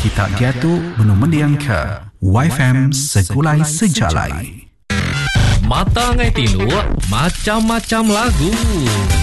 kita diatuk menumendiang ke YFM Segulai Sejalai. Mata ngai tilu macam-macam lagu.